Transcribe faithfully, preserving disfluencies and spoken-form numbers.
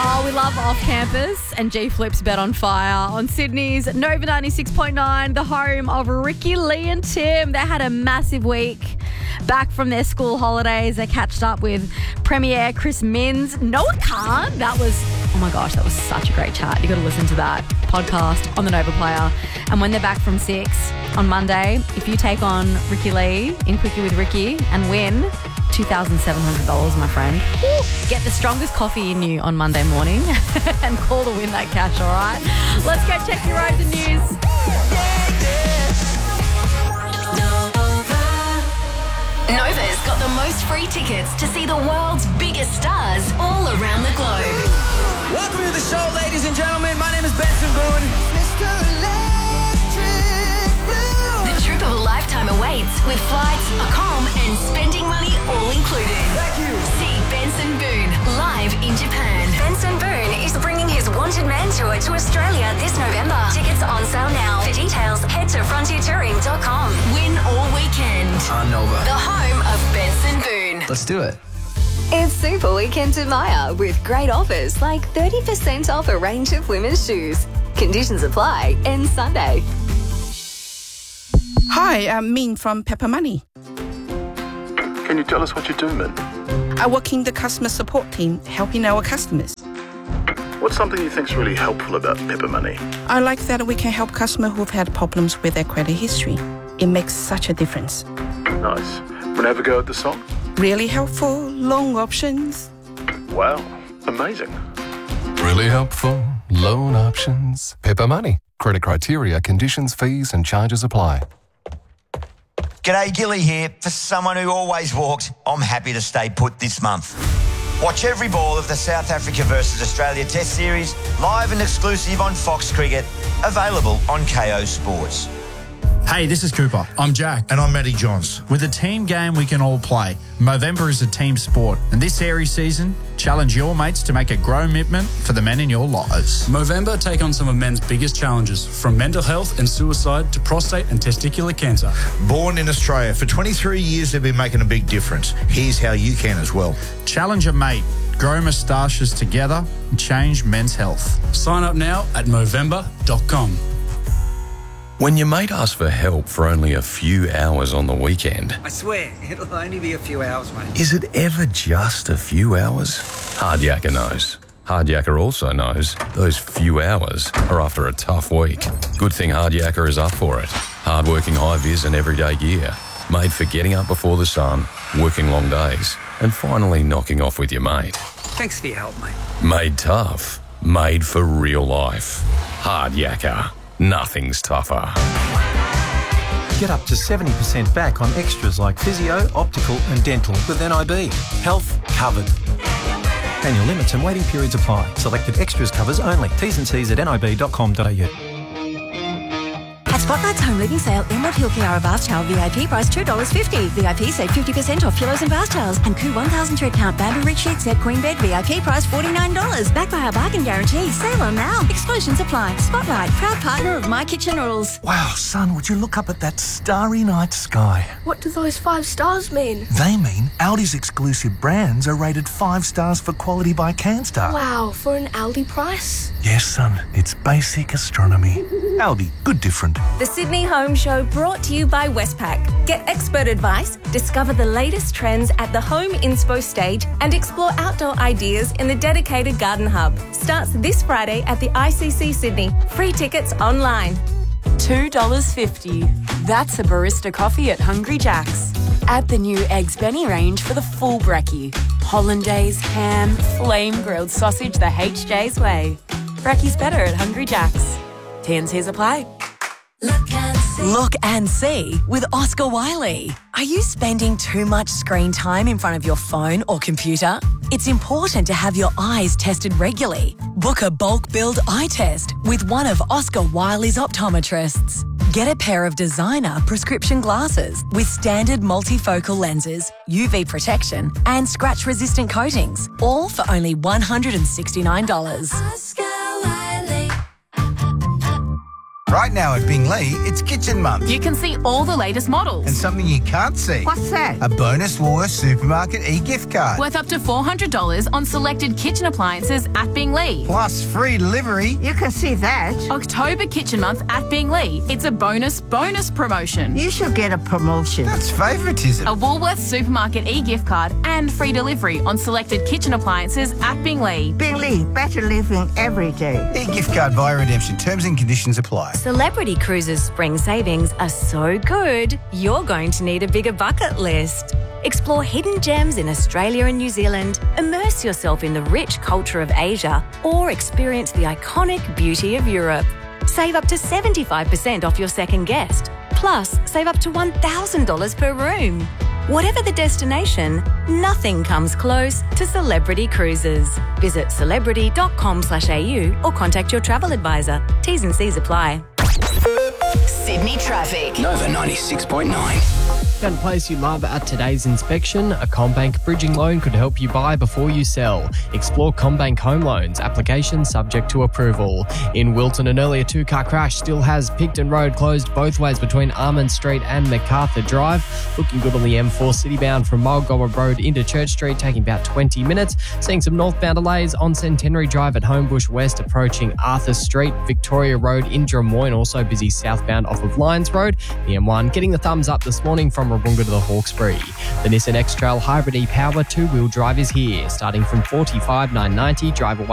Oh, we love Off Campus and G Flip's Bet on Fire on Sydney's Nova ninety-six point nine, the home of Ricky, Lee and Tim. They had a massive week. Back from their school holidays, they catched up with Premier Chris Minns. Noah Khan, that was, oh my gosh, that was such a great chat. You got to listen to that podcast on the Nova Player. And when they're back from six on Monday, if you take on Ricky Lee in Quickie with Ricky and win two thousand seven hundred dollars, my friend, get the strongest coffee in you on Monday morning and call to win that cash, all right? Let's go check your roads and news. Nova's got the most free tickets to see the world's biggest stars all around the globe. Welcome to the show, ladies and gentlemen. My name is Benson Boone. Mister Electric Blue. The trip of a lifetime awaits with flights, accom and spending money all included. Thank you. See Benson Boone live in Japan. Benson Boone is bringing his Wanted Man tour to Australia this November. Tickets on sale now. For details, head to frontier touring dot com. Win all weekend. On Nova. The home of Benson Boone. Let's do it. It's Super Weekend at Maya with great offers like thirty percent off a range of women's shoes. Conditions apply. Ends Sunday. Hi, I'm Min from Pepper Money. Can you tell us what you do, Min? I work in the customer support team, helping our customers. What's something you think's really helpful about Pepper Money? I like that we can help customers who've had problems with their credit history. It makes such a difference. Nice. Wanna have a go at the song? Really helpful, loan options. Wow, amazing. Really helpful, loan options. Pepper Money. Credit criteria, conditions, fees and charges apply. G'day, Gilly here. For someone who always walked, I'm happy to stay put this month. Watch every ball of the South Africa versus Australia Test Series live and exclusive on Fox Cricket, available on K O Sports. Hey, this is Cooper. I'm Jack. And I'm Matty Johns. With a team game we can all play, Movember is a team sport. And this Aries season, challenge your mates to make a grow commitment for the men in your lives. Movember take on some of men's biggest challenges, from mental health and suicide to prostate and testicular cancer. Born in Australia, for twenty-three years they've been making a big difference. Here's how you can as well. Challenge a mate, grow moustaches together, and change men's health. Sign up now at movember dot com. When your mate asks for help for only a few hours on the weekend... I swear, it'll only be a few hours, mate. Is it ever just a few hours? Hardyacker knows. Hardyacker also knows those few hours are after a tough week. Good thing Hardyacker is up for it. Hard-working high-vis and everyday gear. Made for getting up before the sun, working long days, and finally knocking off with your mate. Thanks for your help, mate. Made tough. Made for real life. Hardyacker. Nothing's tougher. Get up to seventy percent back on extras like physio, optical and dental with N I B. Health covered. Annual limits and waiting periods apply. Selected extras covers only. T's and C's at nib dot com dot a u. At Spotlight's home living sale, Emerald Hill Kiara Bath Towel V I P price two dollars fifty. V I P save fifty percent off pillows and bath towels. And Coo one thousand thread count bamboo rich sheet set queen bed V I P price forty-nine dollars. Backed by our bargain guarantee. Sale on now. Exclusions apply. Spotlight, proud partner of My Kitchen Noodles. Wow, son, would you look up at that starry night sky? What do those five stars mean? They mean Aldi's exclusive brands are rated five stars for quality by CanStar. Wow, for an Aldi price? Yes, son, it's basic astronomy. Aldi, good different. The Sydney Home Show brought to you by Westpac. Get expert advice, discover the latest trends at the Home Inspo stage and explore outdoor ideas in the dedicated Garden Hub. Starts this Friday at the I C C Sydney. Free tickets online. two dollars fifty. That's a barista coffee at Hungry Jack's. Add the new Eggs Benny range for the full brekkie. Hollandaise, ham, flame grilled sausage the H J's way. Brekkie's better at Hungry Jack's. T and C's apply. Look and see. Look and see with Oscar Wiley. Are you spending too much screen time in front of your phone or computer? It's important to have your eyes tested regularly. Book a bulk billed eye test with one of Oscar Wiley's optometrists. Get a pair of designer prescription glasses with standard multifocal lenses, U V protection and scratch-resistant coatings, all for only one hundred sixty-nine dollars. Oscar Wiley. Right now at Bingley, it's Kitchen Month. You can see all the latest models. And something you can't see. What's that? A bonus Woolworths Supermarket e-gift card. Worth up to four hundred dollars on selected kitchen appliances at Bingley. Plus free delivery. You can see that. October Kitchen Month at Bingley. It's a bonus, bonus promotion. You should get a promotion. That's favouritism. A Woolworths Supermarket e-gift card and free delivery on selected kitchen appliances at Bingley. Bingley, better living every day. E-gift card via redemption. Terms and conditions apply. Celebrity Cruises spring savings are so good, you're going to need a bigger bucket list. Explore hidden gems in Australia and New Zealand, immerse yourself in the rich culture of Asia, or experience the iconic beauty of Europe. Save up to seventy-five percent off your second guest. Plus, save up to one thousand dollars per room. Whatever the destination, nothing comes close to Celebrity Cruises. Visit celebrity.com slash au or contact your travel advisor. T's and C's apply. Sydney traffic. Nova ninety-six point nine. Found a place you love at today's inspection. A CommBank bridging loan could help you buy before you sell. Explore CommBank Home Loans. Application subject to approval. In Wilton, an earlier two-car crash still has Picton Road closed both ways between Armand Street and MacArthur Drive. Looking good on the M four citybound from Mulgoa Road into Church Street, taking about twenty minutes. Seeing some northbound delays on Centenary Drive at Homebush West, approaching Arthur Street. Victoria Road in Drummoyne, also busy southbound off of Lyons Road. The M one getting the thumbs up this morning from Warringah to the Hawkesbury. The Nissan X-Trail Hybrid e-Power two-wheel drive is here, starting from forty-five thousand nine hundred ninety. Drive away